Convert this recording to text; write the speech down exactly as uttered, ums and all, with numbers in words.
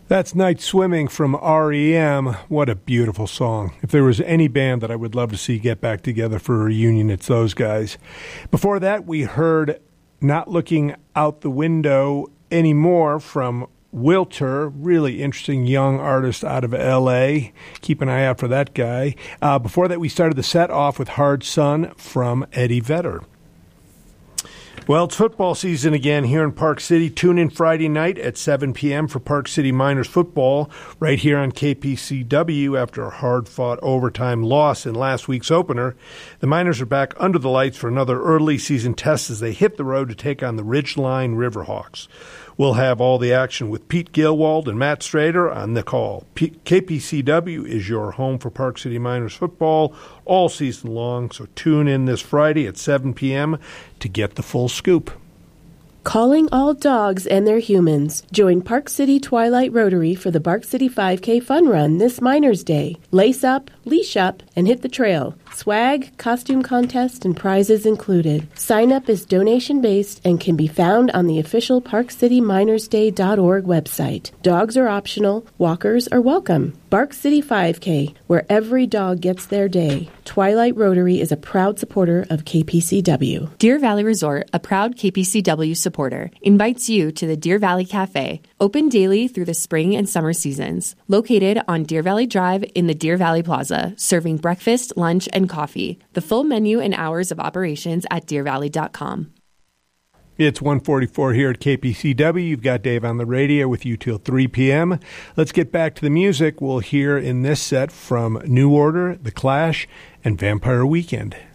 That's Night Swimming from R E M. What a beautiful song. If there was any band that I would love to see get back together for a reunion, it's those guys. Before that, we heard Not Looking Out the Window Anymore from Wilter, really interesting young artist out of L A. Keep an eye out for that guy. Uh, before that, we started the set off with Hard Sun from Eddie Vedder. Well, it's football season again here in Park City. Tune in Friday night at seven p.m. for Park City Miners football right here on K P C W after a hard-fought overtime loss in last week's opener. The Miners are back under the lights for another early season test as they hit the road to take on the Ridgeline Riverhawks. We'll have all the action with Pete Gilwald and Matt Strader on the call. P- K P C W is your home for Park City Miners football all season long, so tune in this Friday at seven p.m. to get the full scoop. Calling all dogs and their humans. Join Park City Twilight Rotary for the Park City five K Fun Run this Miners Day. Lace up, leash up, and hit the trail. Swag, costume contest, and prizes included. Sign up is donation-based and can be found on the official park city miners day dot org website. Dogs are optional. Walkers are welcome. Park City five K, where every dog gets their day. Twilight Rotary is a proud supporter of K P C W. Deer Valley Resort, a proud K P C W supporter, invites you to the Deer Valley Cafe, open daily through the spring and summer seasons. Located on Deer Valley Drive in the Deer Valley Plaza, serving breakfast, lunch, and coffee. The full menu and hours of operations at deer valley dot com. It's one forty-four here at K P C W. You've got Dave on the radio with you till three p.m. Let's get back to the music. We'll hear in this set from New Order, The Clash, and Vampire Weekend.